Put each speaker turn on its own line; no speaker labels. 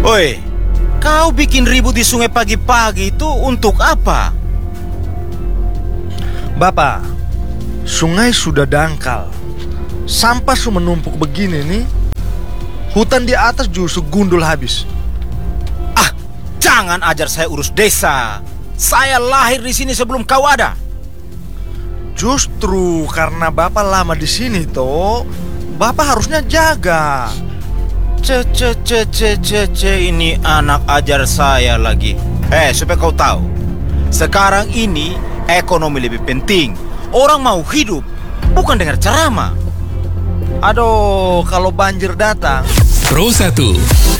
Oi, kau bikin ribut di sungai pagi-pagi itu untuk apa?
Bapak, sungai sudah dangkal. Sampah sudah menumpuk begini nih. Hutan di atas justru gundul habis.
Ah, jangan ajar saya urus desa. Saya lahir di sini sebelum kau ada.
Justru karena Bapak lama di sini toh, Bapak harusnya jaga.
Ini anak ajar saya lagi. Supaya kau tahu, sekarang ini ekonomi lebih penting. Orang mau hidup, bukan dengar ceramah.
Aduh, kalau banjir datang.
Pro 1